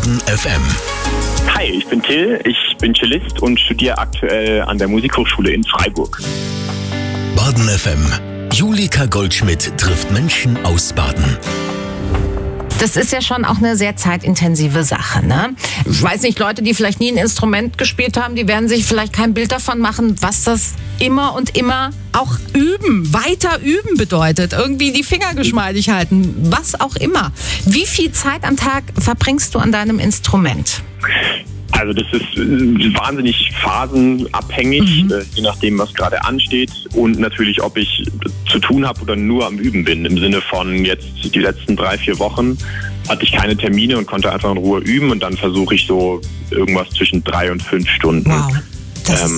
Baden FM. Hi, ich bin Till, ich bin Cellist und studiere aktuell an der Musikhochschule in Freiburg. Baden FM. Julika Goldschmidt trifft Menschen aus Baden. Das ist ja schon auch eine sehr zeitintensive Sache, ne? Ich weiß nicht, Leute, die vielleicht nie ein Instrument gespielt haben, die werden sich vielleicht kein Bild davon machen, was das immer und immer auch üben, weiter üben bedeutet. Irgendwie die Finger geschmeidig halten, was auch immer. Wie viel Zeit am Tag verbringst du an deinem Instrument? Also das ist wahnsinnig phasenabhängig, je nachdem, was gerade ansteht und natürlich, ob ich zu tun habe oder nur am Üben bin. Im Sinne von jetzt die letzten 3-4 Wochen hatte ich keine Termine und konnte einfach in Ruhe üben und dann versuche ich so irgendwas zwischen 3 und 5 Stunden. Wow.